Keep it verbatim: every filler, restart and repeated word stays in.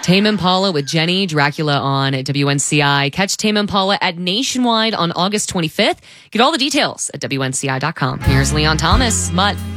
Tame Impala with Jenny Dracula on W N C I. Catch Tame Impala at Nationwide on August twenty-fifth. Get all the details at W N C I dot com. Here's Leon Thomas. Mutt.